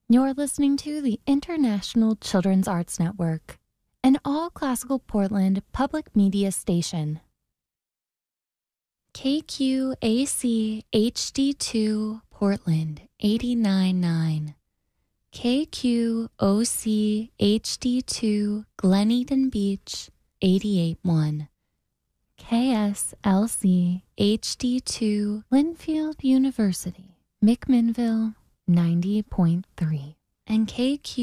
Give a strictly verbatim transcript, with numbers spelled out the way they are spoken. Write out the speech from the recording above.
You're listening to the International Children's Arts Network, an all-classical Portland public media station. K Q A C H D two Portland eighty-nine point nine, K Q O C H D two Glen Eden Beach eighty-eight point one, K S L C H D two Linfield University, McMinnville ninety point three, and K Q